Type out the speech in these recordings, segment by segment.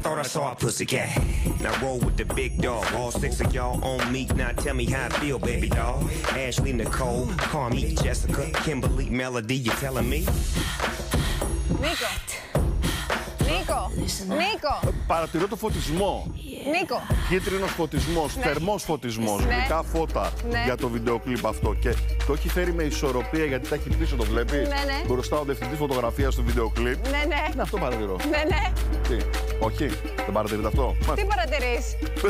thought I saw a pussycat. Now roll with the big dog. All 6 of y'all on me. Now tell me how I feel, baby doll. Ashley, Nicole, Carmi, Jessica, Kimberly, Melody. You telling me? Νίκο. Νίκο. Νίκο. Παρατηρώ το φωτισμό. Νίκο. Κίτρινος φωτισμός, θερμός φωτισμός, γλυκά φώτα για το βίντεο κλιπ αυτό. Και το έχει φέρει με ισορροπία γιατί τα έχει πίσω, το βλέπεις. Μπροστά ο διευθυντής φωτογραφίας στο βίντεο κλιπ. Είναι αυτό παρατηρώ. Τι, όχι, δεν παρατηρείτε αυτό. Τι παρατηρείς?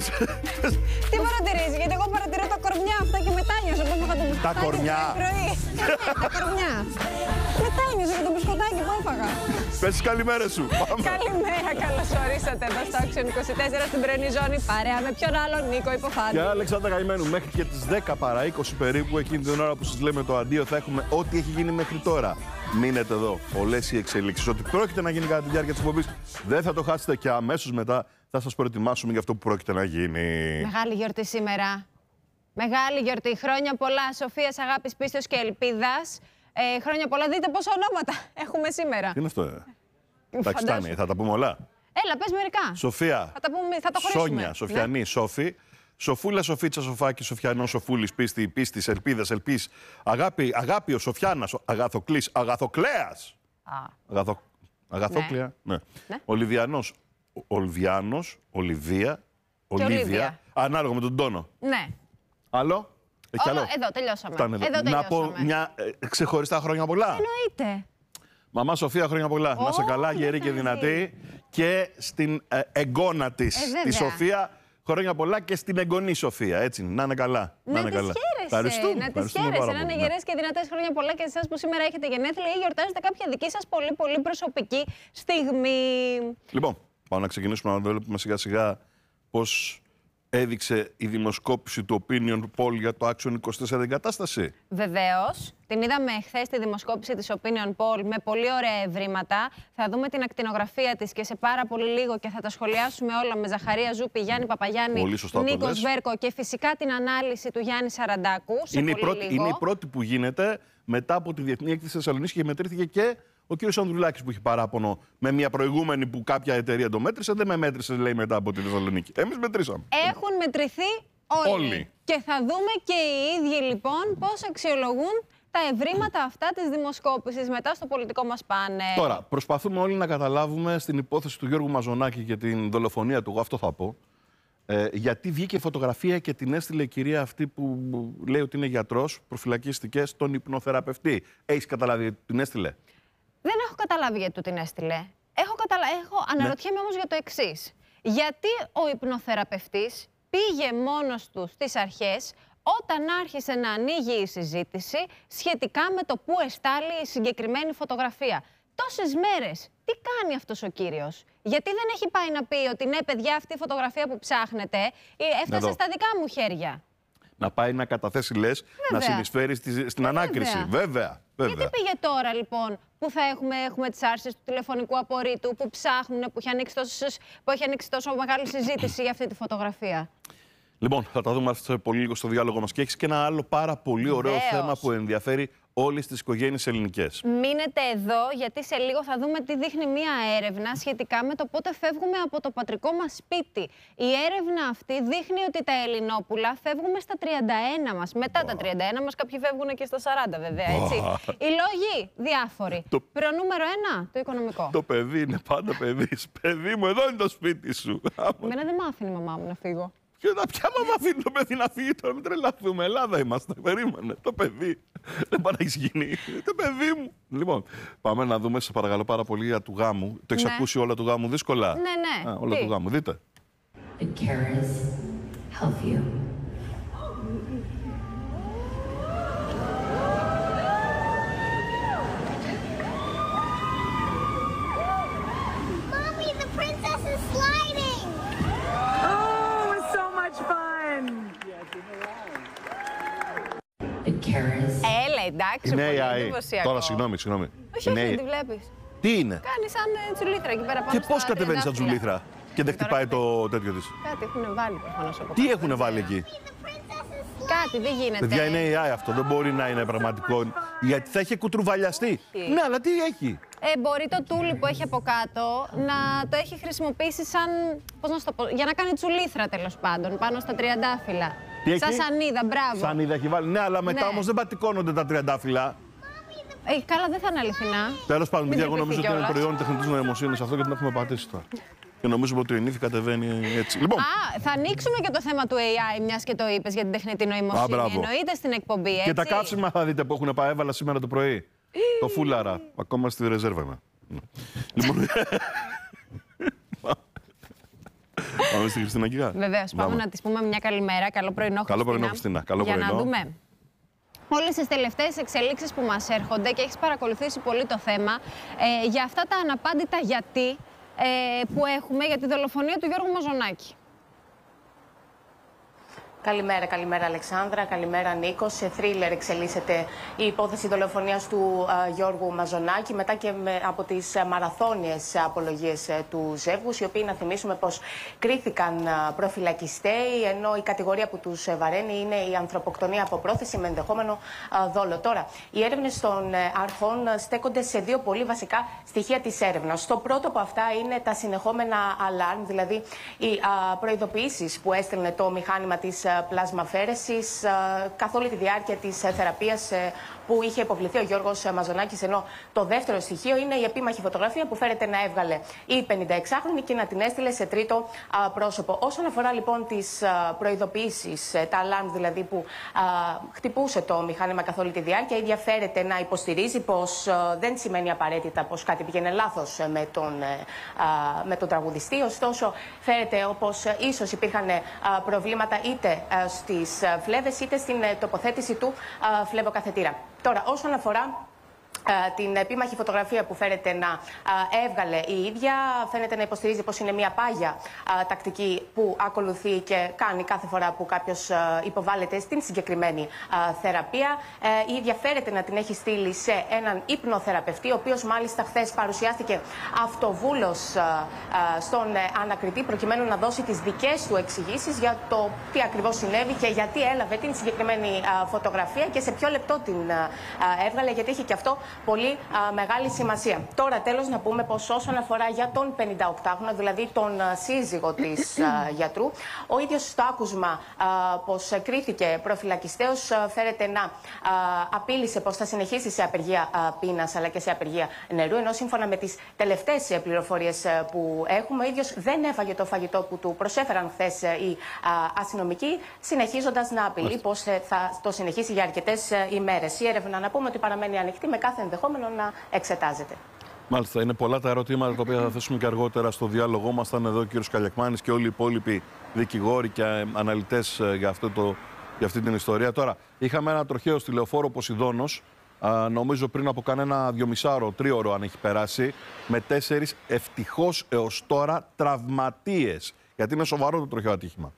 Τι παρατηρείς, γιατί εγώ παρατηρώ τα κορμιά αυτά και μετάνιωσα. Τα κορμιά. Τα κορμιά. Μετάνιωσα για το μπισκοτάκι που έφαγα. Πες καλημέρα σου. Καλημέρα, καλώς ορίσατε εδώ στο Action 24 στην πρωινή ζώνη. Παρέα με ποιον άλλον, Νίκο Υποφάντη. Και Αλεξάνδρα Καημένου, μέχρι και τις 10 παρά 20 περίπου, εκείνη την ώρα που σας λέμε το αντίο, θα έχουμε ό,τι έχει γίνει μέχρι τώρα. Μείνετε εδώ. Όλες οι εξελίξεις. Ό,τι πρόκειται να γίνει κατά τη διάρκεια της εκπομπής, δεν θα το χάσετε και αμέσως μετά θα σας προετοιμάσουμε για αυτό που πρόκειται να γίνει. Μεγάλη γιορτή σήμερα. Μεγάλη γιορτή. Χρόνια πολλά Σοφίας, αγάπης, πίστος και ελπίδας. Χρόνια πολλά. Δείτε πόσα ονόματα έχουμε σήμερα. Τι είναι αυτό, Εντάξει, φτάνει. Θα τα πούμε όλα. Έλα, πες μερικά. Σοφία. Θα το χωρίσουμε. Σόνια, Σοφιανή, Σόφη. Σοφούλα, Σοφίτσα, Σοφάκη, Σοφιανό, Σοφούλης, Πίστη, Πίστης, Ελπίδας, Ελπής. Αγάπη, Σοφιάνας, Αγαθοκλής, Αγαθοκλέας. Αγαθόκλια. Ναι. Ολιβιανός, Ολιβία, Ολίβια. Ανάλογα με τον τόνο. Ναι. Άλλο. Εδώ τελειώσαμε. Να πω μια ξεχωριστά χρόνια πολλά. Εννοείται. Μαμά Σοφία, χρόνια πολλά. Να είσαι καλά, γερή και δυνατή. Και στην εγγόνα της, τη Σοφία, χρόνια πολλά και στην εγγονή Σοφία. Έτσι, να είναι καλά. Να τις χαίρεσαι. Να τις χαίρεσαι. Να είναι γερές και δυνατές χρόνια πολλά και εσάς που σήμερα έχετε γενέθλια ή γιορτάζετε κάποια δική σας πολύ πολύ προσωπική στιγμή. Λοιπόν, πάμε να ξεκινήσουμε να βλέπουμε σιγά σιγά πώς έδειξε η δημοσκόπηση του Opinion Poll για το Action 24 την κατάσταση. Βεβαίως. Την είδαμε χθες τη δημοσκόπηση της Opinion Poll με πολύ ωραία ευρήματα. Θα δούμε την ακτινογραφία της και σε πάρα πολύ λίγο και θα τα σχολιάσουμε όλα με Ζαχαρία Ζούπη, Γιάννη Παπαγιάννη, Νίκο Σβέρκο και φυσικά την ανάλυση του Γιάννη Σαραντάκου. Είναι η πρώτη που γίνεται μετά από τη Διεθνή Έκθεση Θεσσαλονίκης και μετρήθηκε και ο κύριος Ανδρουλάκης που έχει παράπονο με μια προηγούμενη που κάποια εταιρεία το μέτρησε. Δεν με μέτρησε, λέει, μετά από τη Θεσσαλονίκη. Εμείς μετρήσαμε. Έχουν μετρηθεί όλοι. Και θα δούμε και οι ίδιοι λοιπόν πώς αξιολογούν τα ευρήματα αυτά της δημοσκόπησης μετά στο πολιτικό μας πάνελ. Τώρα, προσπαθούμε όλοι να καταλάβουμε στην υπόθεση του Γιώργου Μαζονάκη και την δολοφονία του, εγώ αυτό θα πω. Γιατί βγήκε φωτογραφία και την έστειλε η κυρία αυτή που λέει ότι είναι γιατρός, προφυλακίστηκε, στον υπνοθεραπευτή. Έχεις καταλάβει γιατί την έστειλε? Δεν έχω καταλάβει γιατί του την έστειλε. Αναρωτιέμαι όμως για το εξής. Γιατί ο υπνοθεραπευτής πήγε μόνος του στις αρχές όταν άρχισε να ανοίγει η συζήτηση σχετικά με το πού εστάλει η συγκεκριμένη φωτογραφία. Τόσες μέρες, τι κάνει αυτός ο κύριος? Γιατί δεν έχει πάει να πει ότι ναι, παιδιά, αυτή η φωτογραφία που ψάχνετε έφτασε στα δικά μου χέρια? Να πάει να καταθέσει, λες, να συνεισφέρει στην ανάκριση. Βέβαια. Γιατί πήγε τώρα, λοιπόν, που θα έχουμε τις άρσεις του τηλεφωνικού απορρίτου, που ψάχνουν, που έχει ανοίξει τόσο μεγάλη συζήτηση για αυτή τη φωτογραφία? Λοιπόν, θα τα δούμε αυτό πολύ λίγο στο διάλογο μας. Και έχεις και ένα άλλο πάρα πολύ ωραίο θέμα που ενδιαφέρει όλες τις οικογένειες ελληνικές. Μείνετε εδώ, γιατί σε λίγο θα δούμε τι δείχνει μία έρευνα σχετικά με το πότε φεύγουμε από το πατρικό μας σπίτι. Η έρευνα αυτή δείχνει ότι τα Ελληνόπουλα φεύγουμε στα 31 μας. Μετά τα 31 μας, κάποιοι φεύγουν και στα 40 βέβαια, έτσι. Οι λόγοι διάφοροι. Προνούμερο 1, το οικονομικό. Το παιδί είναι πάντα παιδί. Παιδί μου, εδώ είναι το σπίτι σου. Εμένα δεν μ' άφηνε η μαμά μου να φύγω. Και ποια μαμά αφήνει το παιδί να φύγει τώρα, μην τρελαθούμε. Ελλάδα είμαστε, περίμενε. Το παιδί. Δεν πάει να έχει γίνει. Το παιδί μου. Λοιπόν, πάμε να δούμε, σε παρακαλώ πάρα πολύ, για του γάμου. Το έχεις ακούσει όλα του γάμου δύσκολα? Ναι. Όλα του γάμου, δείτε. The carers help you. Mommy, the princess is sliding! Oh, it's so much fun! The carers. Έλα, εντάξει, πολύ εντυπωσιακό. Τώρα, συγγνώμη. Όχι, δεν τη βλέπεις. Τι είναι? Κάνει σαν τσουλήθρα εκεί πέρα πάνω. Και πώς κατεβαίνει σαν τσουλήθρα και δεν χτυπάει το τέτοιο της? Κάτι έχουν βάλει προφανώς από Τι έχουν βάλει εκεί? κάτι, δεν γίνεται. Παιδιά, είναι AI αυτό, δεν μπορεί να είναι πραγματικό. Γιατί θα είχε κουτρουβαλιαστεί. Ναι, αλλά τι έχει. Μπορεί το τούλι που έχει από κάτω να το έχει χρησιμοποιήσει σαν, πώς να σου το πω, για να κάνει τσουλήθρα τέλος πάντων, πάνω στα τριαντάφυλλα. Σαν σανίδα, μπράβο. Σανίδα έχει βάλει. Ναι, αλλά μετά όμως δεν πατικώνονται τα τριαντάφυλλα. Καλά, δεν θα είναι αληθινά. Τέλος πάντων, εγώ νομίζω ότι είναι προϊόν τεχνητής νοημοσύνης αυτό και την έχουμε πατήσει τώρα. Και νομίζουμε ότι η νύφη κατεβαίνει έτσι. Λοιπόν. Θα ανοίξουμε και το θέμα του AI, μιας και το είπες για την τεχνητή νοημοσύνη. Εννοείται στην εκπομπή, έτσι. Και τα καύσιμα θα δείτε που έχουν πάει, έβαλα σήμερα το πρωί. Το φούλαρα. Ακόμα στη ρεζέρβα είμαι. Λοιπόν. Πάμε στη Χριστίνα Κιγά. Βεβαίως, πάμε να της πούμε μια καλημέρα. Καλό πρωινό, Καλό πρωινό, Χριστίνα. Καλό πρωινό. Για να δούμε όλες τις τελευταίες εξελίξεις που μας έρχονται και έχεις παρακολουθήσει πολύ το θέμα για αυτά τα αναπάντητα γιατί που έχουμε για τη δολοφονία του Γιώργου Μαζονάκη. Καλημέρα Αλεξάνδρα, καλημέρα Νίκο. Σε θρίλερ εξελίσσεται η υπόθεση δολοφονίας του Γιώργου Μαζονάκη μετά και από τις μαραθώνιες απολογίες του ζεύγους, οι οποίοι, να θυμίσουμε πως κρίθηκαν προφυλακιστέοι, ενώ η κατηγορία που τους βαραίνει είναι η ανθρωποκτονία από πρόθεση με ενδεχόμενο δόλο. Τώρα, οι έρευνες των αρχών στέκονται σε δύο πολύ βασικά στοιχεία της έρευνας. Το πρώτο από αυτά είναι τα συνεχόμενα alarm, δηλαδή οι προειδοποιήσεις που έστελνε το μηχάνημα της πλασμαφαίρεσης καθ' όλη τη διάρκεια της θεραπείας που είχε υποβληθεί ο Γιώργος Μαζονάκης, ενώ το δεύτερο στοιχείο είναι η επίμαχη φωτογραφία που φέρεται να έβγαλε η 56χρονη και να την έστειλε σε τρίτο πρόσωπο. Όσον αφορά λοιπόν τις προειδοποιήσεις, τα alarm δηλαδή που χτυπούσε το μηχάνημα καθ' όλη τη διάρκεια, η ίδια φέρεται να υποστηρίζει πως δεν σημαίνει απαραίτητα πως κάτι πήγαινε λάθος με τον τραγουδιστή, ωστόσο φέρεται όπως ίσως υπήρχαν προβλήματα είτε στις φλέβες είτε στην τοποθέτηση του φλεβοκαθετήρα. Τώρα, όσον αφορά την επίμαχη φωτογραφία που φέρεται να έβγαλε η ίδια, φαίνεται να υποστηρίζει πως είναι μια πάγια τακτική που ακολουθεί και κάνει κάθε φορά που κάποιος υποβάλλεται στην συγκεκριμένη θεραπεία. Η ίδια φαίνεται να την έχει στείλει σε έναν υπνοθεραπευτή, ο οποίος μάλιστα χθες παρουσιάστηκε αυτοβούλος στον ανακριτή προκειμένου να δώσει τις δικές του εξηγήσεις για το τι ακριβώς συνέβη και γιατί έλαβε την συγκεκριμένη φωτογραφία και σε ποιο λεπτό την έβγαλε, γιατί είχε και αυτό πολύ μεγάλη σημασία. Τώρα τέλος να πούμε πως όσον αφορά για τον 58χρονο, δηλαδή τον σύζυγο της γιατρού, ο ίδιος στο άκουσμα πως κρίθηκε προφυλακιστέως φέρεται να απείλησε πως θα συνεχίσει σε απεργία πείνας αλλά και σε απεργία νερού, ενώ σύμφωνα με τις τελευταίες πληροφορίες που έχουμε, ο ίδιος δεν έφαγε το φαγητό που του προσέφεραν χθες οι αστυνομικοί, συνεχίζοντας να απειλεί πως θα το συνεχίσει για αρκετές ημέρες. Η έρευνα, να πούμε, ότι παραμένει ανοιχτή με κάθε ενδεχόμενο να εξετάζεται. Μάλιστα, είναι πολλά τα ερωτήματα τα οποία θα θέσουμε και αργότερα στο διάλογό μας. Θα είναι εδώ ο κύριος Καλιακμάνης και όλοι οι υπόλοιποι δικηγόροι και αναλυτές για αυτή την ιστορία. Τώρα, είχαμε ένα τροχαίο στη Λεωφόρο Ποσειδώνος, νομίζω πριν από κανένα 2,5-3ωρο αν έχει περάσει, με 4 ευτυχώς έως τώρα τραυματίες. Γιατί είναι σοβαρό το τροχαίο ατύχημα.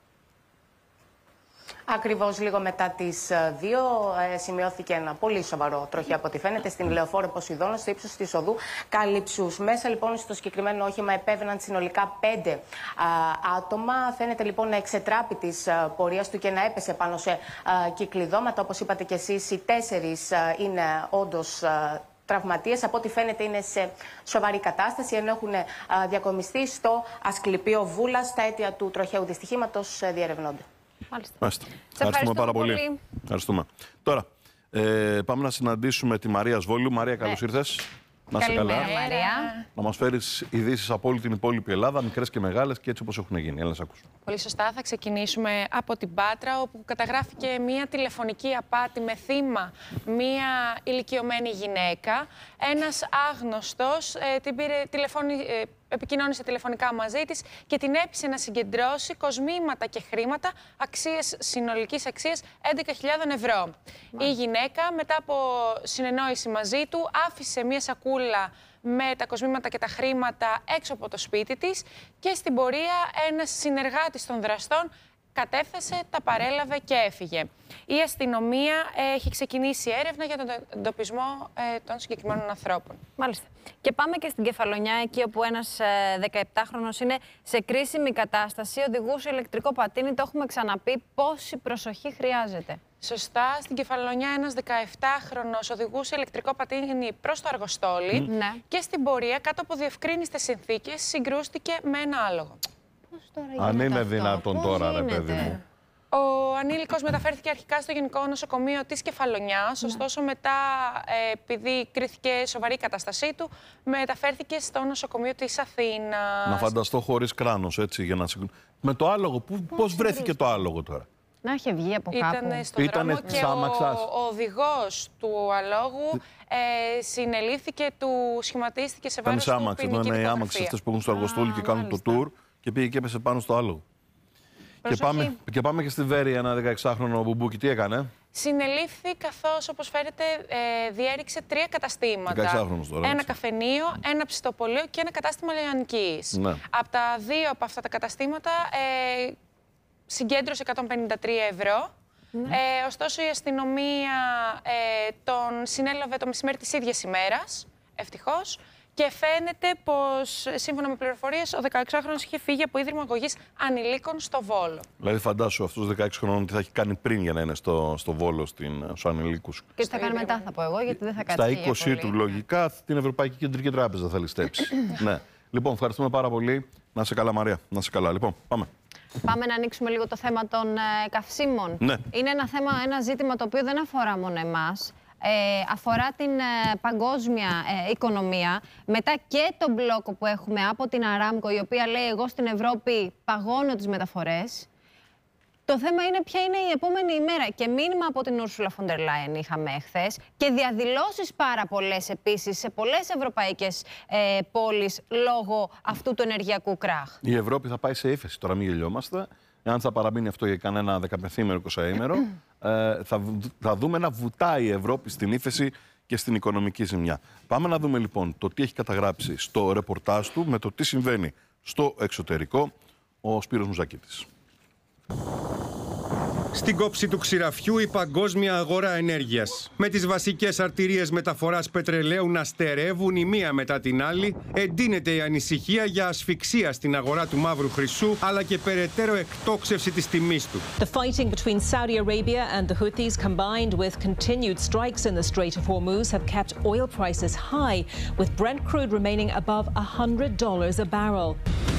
Ακριβώς λίγο μετά τις 2 σημειώθηκε ένα πολύ σοβαρό τροχαίο από ό,τι φαίνεται στην Λεωφόρο Ποσειδώνος, στο ύψος της οδού Καλυψούς. Μέσα λοιπόν στο συγκεκριμένο όχημα επέβαιναν συνολικά 5 άτομα. Φαίνεται λοιπόν να εξετράπει της πορείας του και να έπεσε πάνω σε κυκλειδώματα. Όπως είπατε και εσείς, οι 4 είναι όντως τραυματίες. Από ό,τι φαίνεται είναι σε σοβαρή κατάσταση, ενώ έχουν διακομιστεί στο Ασκληπείο Βούλας. Τα αίτια του τροχαίου δυστυχήματος διερευνώνται. Μάλιστα. Ευχαριστούμε πάρα πολύ. Ευχαριστούμε. Τώρα, πάμε να συναντήσουμε τη Μαρία Σβόλου. Μαρία, καλώς ήρθες. Να είσαι καλά. Μαρία. Να μας φέρεις ειδήσεις από όλη την υπόλοιπη Ελλάδα, μικρές και μεγάλες και έτσι όπως έχουν γίνει. Έλα να σε ακούσουμε. Πολύ σωστά. Θα ξεκινήσουμε από την Πάτρα, όπου καταγράφηκε μία τηλεφωνική απάτη με θύμα μία ηλικιωμένη γυναίκα. Ένας άγνωστος επικοινώνησε τηλεφωνικά μαζί της και την έπεισε να συγκεντρώσει κοσμήματα και χρήματα συνολικής αξίας 11.000 ευρώ. Η γυναίκα, μετά από συνεννόηση μαζί του, άφησε μία σακούλα με τα κοσμήματα και τα χρήματα έξω από το σπίτι της και στην πορεία ένας συνεργάτης των δραστών κατέφθασε, τα παρέλαβε και έφυγε. Η αστυνομία έχει ξεκινήσει έρευνα για τον εντοπισμό των συγκεκριμένων ανθρώπων. Μάλιστα. Και πάμε και στην Κεφαλονιά, εκεί όπου ένας 17χρονος είναι σε κρίσιμη κατάσταση, οδηγούσε ηλεκτρικό πατίνι. Το έχουμε ξαναπεί. Πόση προσοχή χρειάζεται? Σωστά, στην Κεφαλονιά ένας 17χρονος οδηγούσε ηλεκτρικό πατίνι προς το Αργοστόλι και στην πορεία, κάτω από διευκρίνιστες συνθήκες, συγκρούστηκε με ένα άλογο. Πώς τώρα Αν είναι αυτό? δυνατόν τώρα, ρε παιδί μου. Ο ανήλικος μεταφέρθηκε αρχικά στο Γενικό Νοσοκομείο της Κεφαλονιάς, ωστόσο μετά, επειδή κρίθηκε σοβαρή η κατάστασή του, μεταφέρθηκε στο νοσοκομείο της Αθήνας. Να φανταστώ χωρίς κράνος, έτσι, για να με το άλογο, πώς βρέθηκε το άλογο τώρα? Να είχε βγει από κάπου. Ήτανε στο δρόμο και ο οδηγός του αλόγου συνελήφθηκε, του σχηματίστηκε σε βάρος του ποινική δικογραφία. Ήταν οι άμαξες αυτές που έχουν στο Αργοστόλι και κάνουν το tour και πήγε και έπεσε πάνω στο άλογο. Και πάμε και στη Βέρεια, ένα 16χρονο μπουμπούκι. Τι έκανε? Συνελήφθη καθώς, όπως φαίνεται, διέριξε 3 καταστήματα. 16χρονος τώρα. Ένα καφενείο, ένα ψητοπωλείο και ένα κατάστημα λιανικής. Ναι. Από τα 2 από αυτά τα καταστήματα συγκέντρωσε 153 ευρώ. Ωστόσο, η αστυνομία τον συνέλαβε το μεσημέρι της ίδιας ημέρας, ευτυχώς. Και φαίνεται πως, σύμφωνα με πληροφορίες, ο 16χρονος είχε φύγει από ίδρυμα αγωγής ανηλίκων στο Βόλο. Δηλαδή, φαντάσου αυτούς τους 16 χρονών τι θα έχει κάνει πριν για να είναι στο Βόλο, στους ανηλίκους. Και τι θα κάνει μετά, θα πω εγώ, γιατί δεν θα κάτσει. Στα 20 του, λογικά, την Ευρωπαϊκή Κεντρική Τράπεζα θα ληστέψει. Ναι. Λοιπόν, ευχαριστούμε πάρα πολύ. Να είσαι καλά, Μαρία. Να είσαι καλά. Λοιπόν, πάμε. Πάμε να ανοίξουμε λίγο το θέμα των καυσίμων. Ναι. Είναι ένα ζήτημα το οποίο δεν αφορά μόνο εμάς. Αφορά την παγκόσμια οικονομία. Μετά και τον μπλόκο που έχουμε από την Αράμκο, η οποία λέει εγώ στην Ευρώπη παγώνω τις μεταφορές. Το θέμα είναι ποια είναι η επόμενη ημέρα. Και μήνυμα από την Ursula von der Leyen είχαμε χθες και διαδηλώσεις πάρα πολλές επίσης σε πολλές ευρωπαϊκές πόλεις λόγω αυτού του ενεργειακού κράχ. Η Ευρώπη θα πάει σε ύφεση. Τώρα μην γελιόμαστε. Εάν θα παραμείνει αυτό για κανένα 15ήμερο, 20ήμερο, θα δούμε να βουτάει η Ευρώπη στην ύφεση και στην οικονομική ζημιά. Πάμε να δούμε λοιπόν το τι έχει καταγράψει στο ρεπορτάζ του με το τι συμβαίνει στο εξωτερικό ο Σπύρος Μουζακίτης. Στην κόψη του ξηραφιού η παγκόσμια αγορά ενέργειας. Με τις βασικές αρτηρίες μεταφοράς πετρελαίου να στερεύουν η μία μετά την άλλη, εντείνεται η ανησυχία για ασφυξία στην αγορά του μαύρου χρυσού, αλλά και περαιτέρω εκτόξευση της τιμής του. The fighting between Saudi Arabia and the Houthis combined with continued strikes in the Strait of Hormuz have kept oil prices high, with Brent crude remaining above $100 a barrel.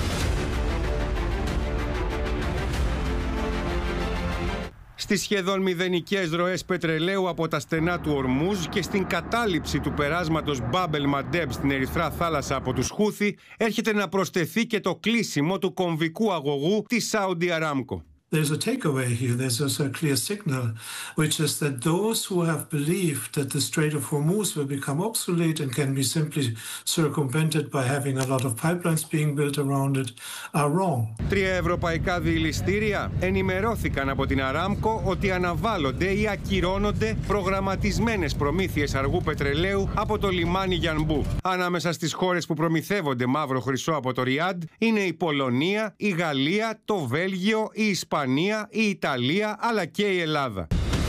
Στις σχεδόν μηδενικές ροές πετρελαίου από τα στενά του Ορμούζ και στην κατάληψη του περάσματος Μπάμπελ Μαντέμ στην Ερυθρά Θάλασσα από τους Χούθι, έρχεται να προσθεθεί και το κλείσιμο του κομβικού αγωγού της Saudi Aramco. There's a takeaway here. There's also a clear signal, which is that those who have believed that the Strait of Hormuz will become obsolete and can be simply circumvented by having a lot of pipelines being built around it are wrong. 3 ευρωπαϊκά διελιστήρια ενημερώθηκαν από την Aramco ότι αναβάλλονται ή ακυρώνονται προγραμματισμένες προμήθειες αργού πετρελαίου από το λιμάνι Γιανμπού. Ανάμεσα στις χώρες που προμηθεύονται μαύρο χρυσό από το Ριάντ είναι η Πολωνία, η Γαλλία, το Βέλγιο, η Ισπανία, η Ιταλία αλλά και η Ελλάδα.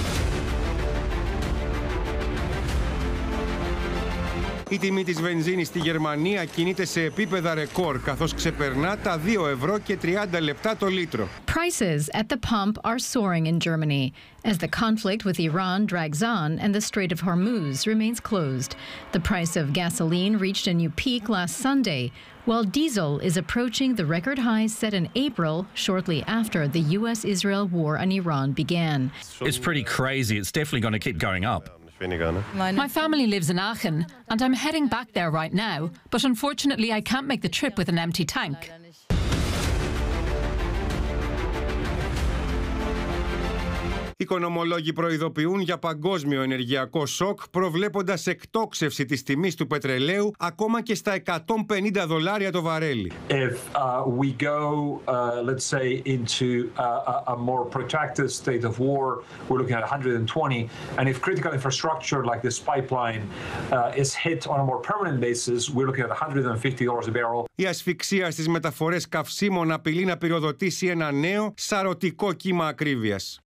Η τιμή της βενζίνης στη Γερμανία κινείται σε επίπεδα ρεκόρ, καθώς ξεπερνά τα 2 ευρώ και 30 λεπτά το λίτρο. Prices at the pump are soaring in Germany as the conflict with Iran drags on and the Strait of Hormuz remains closed. The price of gasoline reached a new peak last Sunday, while diesel is approaching the record highs set in April, shortly after the US-Israel war on Iran began. It's pretty crazy. It's definitely going to keep going up. My family lives in Aachen, and I'm heading back there right now, but unfortunately I can't make the trip with an empty tank. Οικονομολόγοι προειδοποιούν για παγκόσμιο ενεργειακό σοκ, προβλέποντας εκτόξευση της τιμής του πετρελαίου ακόμα και στα $150 το βαρέλι. If we go, let's say, into a more protracted state of war, we're looking at 120. And if critical infrastructure like this pipeline is hit on a more permanent basis, we're looking at $150 a barrel. Η ασφυξία στις μεταφορές καυσίμων απειλεί να πυροδοτήσει ένα νέο σαρωτικό κύμα ακρίβειας.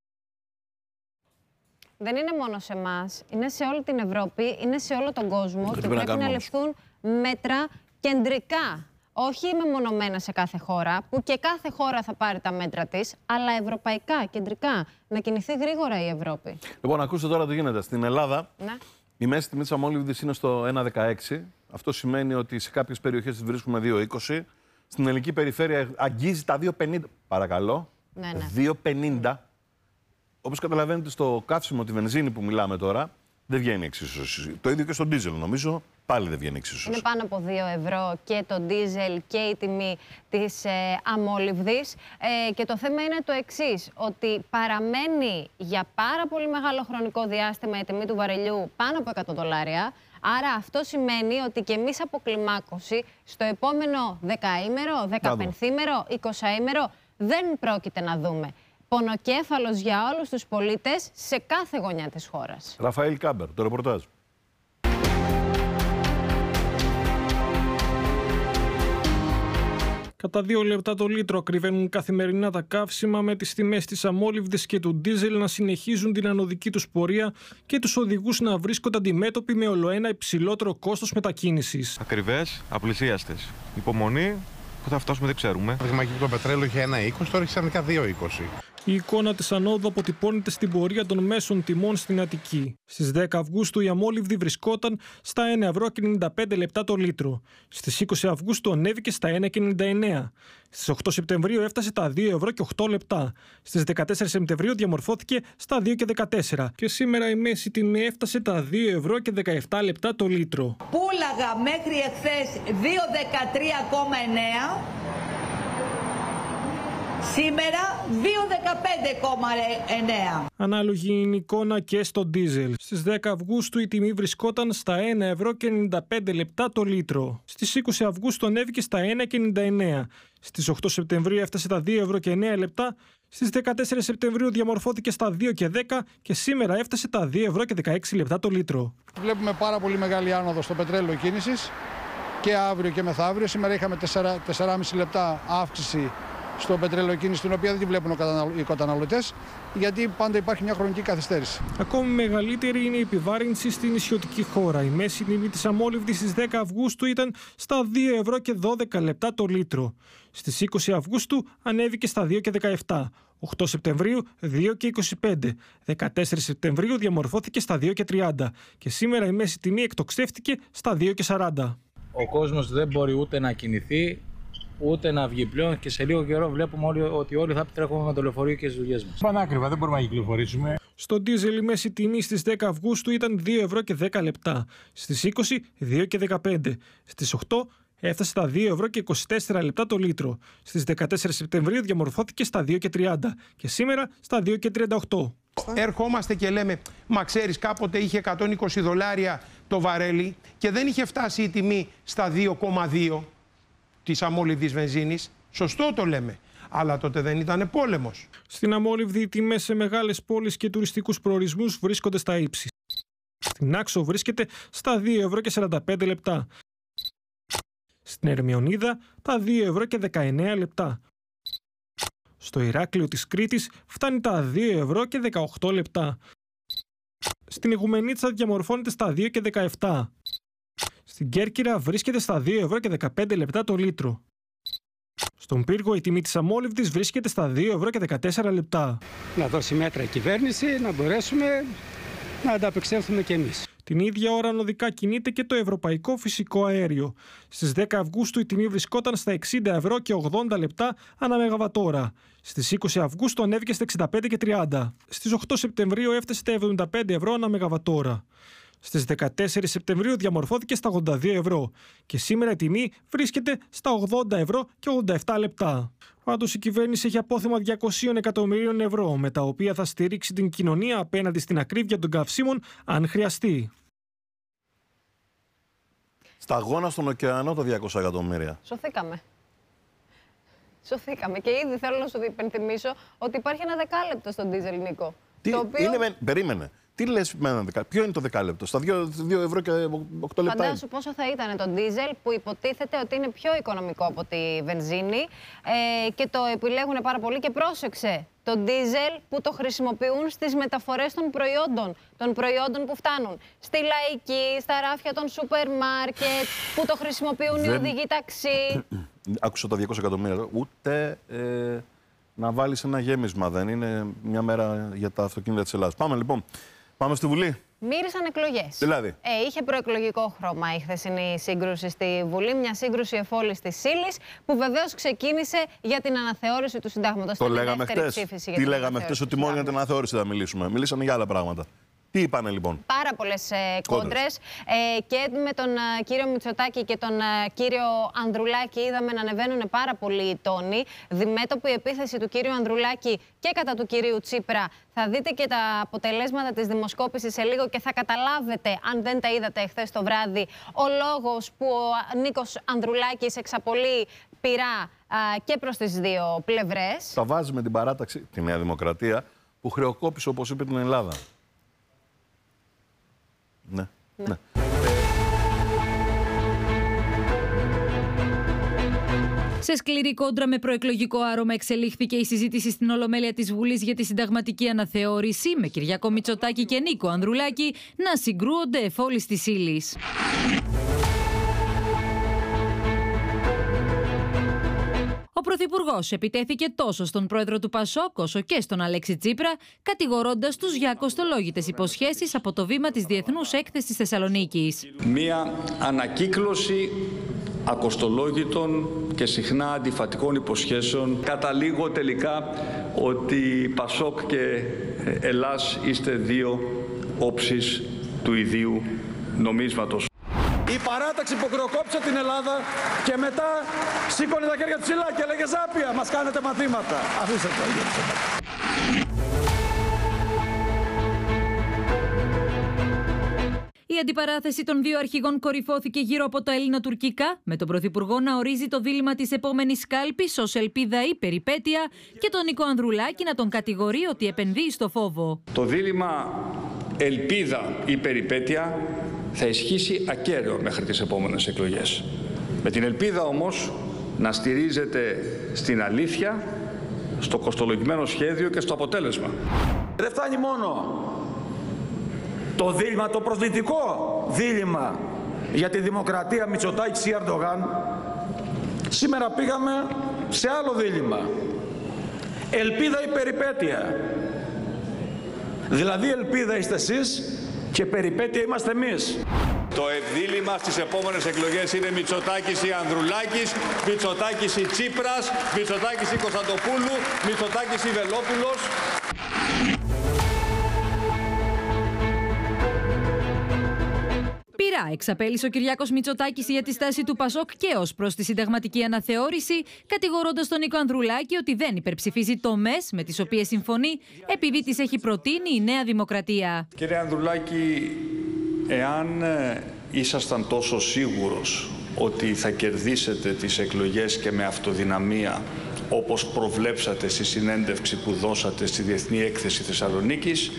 Δεν είναι μόνο σε εμάς, είναι σε όλη την Ευρώπη, είναι σε όλο τον κόσμο και πρέπει να ληφθούν μέτρα κεντρικά. Όχι μεμονωμένα σε κάθε χώρα, που και κάθε χώρα θα πάρει τα μέτρα της, αλλά ευρωπαϊκά, κεντρικά. Να κινηθεί γρήγορα η Ευρώπη. Λοιπόν, ακούστε τώρα τι γίνεται. Στην Ελλάδα, η μέση τιμή της αμόλυβδης είναι στο 1,16. Αυτό σημαίνει ότι σε κάποιες περιοχές τις βρίσκουμε 2,20. Στην ελληνική περιφέρεια αγγίζει τα 2,50. Παρακαλώ. 2,50. Όπως καταλαβαίνετε, στο καύσιμο, τη βενζίνη που μιλάμε τώρα, δεν βγαίνει εξίσωση. Το ίδιο και στο ντίζελ, νομίζω, πάλι δεν βγαίνει εξίσωση. Είναι πάνω από 2 ευρώ και το ντίζελ και η τιμή της αμόλυβδης. Και το θέμα είναι το εξής, ότι παραμένει για πάρα πολύ μεγάλο χρονικό διάστημα η τιμή του βαρελιού πάνω από $100. Άρα αυτό σημαίνει ότι και εμείς από κλιμάκωση στο επόμενο 10ήμερο, 15ήμερο, 20ήμερο δεν πρόκειται να δούμε. Πονοκέφαλος για όλους τους πολίτες σε κάθε γωνιά της χώρας. Ραφαήλ Κάμπερ, το ρεπορτάζ. Κατά 2 λεπτά το λίτρο ακριβένουν καθημερινά τα καύσιμα, με τις τιμές της αμόλυβδης και του ντίζελ να συνεχίζουν την ανωδική τους πορεία και τους οδηγούς να βρίσκονται αντιμέτωποι με ολοένα υψηλότερο κόστος μετακίνησης. Ακριβές, απλησίαστες. Υπομονή, που θα φτάσουμε δεν ξέρουμε. Το πετρέλαιο είχε 1,20, τώρα έχει ξαφνικά 2,20. Η εικόνα της ανόδου αποτυπώνεται στην πορεία των μέσων τιμών στην Αττική. Στις 10 Αυγούστου η αμόλυβδη βρισκόταν στα 1,95 το λίτρο. Στις 20 Αυγούστου ανέβηκε στα 1,99. Στις 8 Σεπτεμβρίου έφτασε τα 2,08. Στις 14 Σεπτεμβρίου διαμορφώθηκε στα 2,14. Και σήμερα η μέση τιμή έφτασε τα 2,17 το λίτρο. Πούλαγα μέχρι εχθές 2,13,9. Σήμερα 2,15,9. Ανάλογη είναι η εικόνα και στο ντίζελ. Στις 10 Αυγούστου η τιμή βρισκόταν στα 1,95 το λίτρο. Στις 20 Αυγούστου ανέβηκε στα 1,99. Στις 8 Σεπτεμβρίου έφτασε τα 2,09. Στις 14 Σεπτεμβρίου διαμορφώθηκε στα 2,10 και σήμερα έφτασε τα 2,16 το λίτρο. Βλέπουμε πάρα πολύ μεγάλη άνοδο στο πετρέλαιο κίνησης και αύριο και μεθαύριο. Σήμερα είχαμε 4,5 λεπτά αύξηση στο πετρελαιοκίνηση, την οποία δεν τη βλέπουν οι καταναλωτές, γιατί πάντα υπάρχει μια χρονική καθυστέρηση. Ακόμη μεγαλύτερη είναι η επιβάρυνση στην νησιωτική χώρα. Η μέση τιμή της αμόλυβδης στις 10 Αυγούστου ήταν στα 2,12 το λίτρο. Στις 20 Αυγούστου ανέβηκε στα 2,17. 8 Σεπτεμβρίου 2,25. 14 Σεπτεμβρίου διαμορφώθηκε στα 2,30. Και σήμερα η μέση τιμή εκτοξεύτηκε στα 2,40. Ο κόσμος δεν μπορεί ούτε να κινηθεί, ούτε να βγει πλέον και σε λίγο καιρό βλέπουμε ότι όλοι θα επιτρέχουμε με το λεωφορείο και στις δουλειές μας. Πανάκριβα, δεν μπορούμε να κυκλοφορήσουμε. Στο ντίζελ η μέση τιμή στις 10 Αυγούστου ήταν 2,10. Στις 20 2,15. Στις 8 έφτασε στα 2,24 το λίτρο. Στις 14 Σεπτεμβρίου διαμορφώθηκε στα 2,30 και σήμερα στα 2,38. Ερχόμαστε και λέμε, μα ξέρεις, κάποτε είχε $120 το βαρέλι και δεν είχε φτάσει η τιμή στα 2,2 της αμόλυβδης βενζίνης. Σωστό το λέμε. Αλλά τότε δεν ήταν πόλεμος. Στην αμόλυβδη οι τιμές σε μεγάλες πόλεις και τουριστικούς προορισμούς βρίσκονται στα ύψη. Στην Άξο βρίσκεται στα 2,45. Στην Ερμιονίδα τα 2,19. Στο Ηράκλειο της Κρήτης φτάνει τα 2,18. Στην Ιγουμενίτσα διαμορφώνεται στα 2,17. Στην Κέρκυρα βρίσκεται στα 2,15 το λίτρο. Στον Πύργο η τιμή της αμόλυβδης βρίσκεται στα 2,14. Να δώσει μέτρα η κυβέρνηση, να μπορέσουμε να ανταπεξέλθουμε κι εμείς. Την ίδια ώρα ανωδικά κινείται και το ευρωπαϊκό φυσικό αέριο. Στις 10 Αυγούστου η τιμή βρισκόταν στα 60,80 ανά μεγαβατόρα. Στις 20 Αυγούστου ανέβηκε στα 65,30. Στις 8 Σεπτεμβρίου έφτασε στα 75 ανά μεγαβατόρα. Στις 14 Σεπτεμβρίου διαμορφώθηκε στα 82 ευρώ και σήμερα η τιμή βρίσκεται στα 80 ευρώ και 87 λεπτά. Πάντως η κυβέρνηση έχει απόθεμα 200 εκατομμυρίων ευρώ, με τα οποία θα στηρίξει την κοινωνία απέναντι στην ακρίβεια των καυσίμων αν χρειαστεί. Σταγόνα στον ωκεανό το 200 εκατομμύρια. Σωθήκαμε. Σωθήκαμε. Και ήδη θέλω να σου υπενθυμίσω ότι υπάρχει ένα δεκάλεπτο στον ντίζελ, Νίκο. Περίμενε. Τι λες με ένα δεκάλεπτο, ποιο είναι το δεκάλεπτο, στα 2 ευρώ και 8 λεπτά. Φαντάσου πόσο θα ήταν το ντίζελ που υποτίθεται ότι είναι πιο οικονομικό από τη βενζίνη και το επιλέγουν πάρα πολύ. Και πρόσεξε, το ντίζελ που το χρησιμοποιούν στις μεταφορές των προϊόντων που φτάνουν στη λαϊκή, στα ράφια των σούπερ μάρκετ, που το χρησιμοποιούν οι οδηγοί ταξί. Άκουσα τα 200 εκατομμύρια, ούτε να βάλεις ένα γέμισμα, δεν είναι μια μέρα για τα αυτοκίνητα της Ελλάδας. Πάμε λοιπόν. Πάμε στη Βουλή. Μύρισαν εκλογές. Δηλαδή. Είχε προεκλογικό χρώμα η χθεσινή σύγκρουση στη Βουλή. Μια σύγκρουση εφόλης της ύλης που βεβαίως ξεκίνησε για την αναθεώρηση του συντάγματος. Το λέγαμε χθες. Τι λέγαμε χθες, ότι μόνο για την αναθεώρηση θα μιλήσουμε. Μιλήσαμε για άλλα πράγματα. Τι είπανε λοιπόν? Πάρα πολλές κόντρες και με τον κύριο Μητσοτάκη και τον κύριο Ανδρουλάκη είδαμε να ανεβαίνουν πάρα πολύ οι τόνοι. Διμέτωπη επίθεση του κύριου Ανδρουλάκη και κατά του κυρίου Τσίπρα. Θα δείτε και τα αποτελέσματα της δημοσκόπησης σε λίγο και θα καταλάβετε, αν δεν τα είδατε χθες το βράδυ, ο λόγος που ο Νίκος Ανδρουλάκης εξαπολύει πειρά και προς τις δύο πλευρές. Τα βάζει με την παράταξη, τη Νέα Δημοκρατία, που χρεοκόπησε, όπως είπε, την Ελλάδα. Ναι. Σε σκληρή κόντρα με προεκλογικό άρωμα εξελίχθηκε η συζήτηση στην Ολομέλεια της Βουλής για τη συνταγματική αναθεώρηση, με Κυριάκο Μητσοτάκη και Νίκο Ανδρουλάκη να συγκρούονται εφόλης της ύλης. Ο Πρωθυπουργός επιτέθηκε τόσο στον πρόεδρο του ΠΑΣΟΚ όσο και στον Αλέξη Τσίπρα, κατηγορώντας τους για ακοστολόγητες υποσχέσεις από το βήμα της Διεθνούς Έκθεσης Θεσσαλονίκης. Μία ανακύκλωση ακοστολόγητων και συχνά αντιφατικών υποσχέσεων. Καταλήγω τελικά ότι ΠΑΣΟΚ και Ελλάς είστε δύο όψεις του ιδίου νομίσματος. Η παράταξη που χρεοκόπησε την Ελλάδα και μετά σήκωνε τα χέρια ψηλά και έλεγε «Ζάπια, μας κάνετε μαθήματα». Αφήστε το. Η αντιπαράθεση των δύο αρχηγών κορυφώθηκε γύρω από τα ελληνοτουρκικά, με τον Πρωθυπουργό να ορίζει το δίλημμα της επόμενης κάλπης ως ελπίδα ή περιπέτεια και τον Νίκο Ανδρουλάκη να τον κατηγορεί ότι επενδύει στο φόβο. Το δίλημμα ελπίδα ή περιπέτεια θα ισχύσει ακέραιο μέχρι τις επόμενες εκλογές. Με την ελπίδα όμως να στηρίζεται στην αλήθεια, στο κοστολογημένο σχέδιο και στο αποτέλεσμα. Δεν φτάνει μόνο το δίλημμα, το προσλητικό δίλημμα για τη δημοκρατία Μητσοτάκη ή Ερντογάν. Σήμερα πήγαμε σε άλλο δίλημμα. Ελπίδα ή περιπέτεια. Δηλαδή ελπίδα είστε εσείς και περιπέτεια είμαστε εμείς. Το δίλημμα στις επόμενες εκλογές είναι Μητσοτάκης ή Ανδρουλάκης, Μητσοτάκης ή Τσίπρας, Μητσοτάκης ή Κωνσταντοπούλου, Μητσοτάκης ή Βελόπουλος. Πειρά εξαπέλυσε ο Κυριάκος Μητσοτάκης για τη στάση του ΠΑΣΟΚ και ως προς τη συνταγματική αναθεώρηση, κατηγορώντας τον Νίκο Ανδρουλάκη ότι δεν υπερψηφίζει τομές με τις οποίες συμφωνεί, επειδή τις έχει προτείνει η Νέα Δημοκρατία. Κύριε Ανδρουλάκη, εάν ήσασταν τόσο σίγουρος ότι θα κερδίσετε τις εκλογές και με αυτοδυναμία, όπως προβλέψατε στη συνέντευξη που δώσατε στη Διεθνή Έκθεση Θεσσαλονίκης,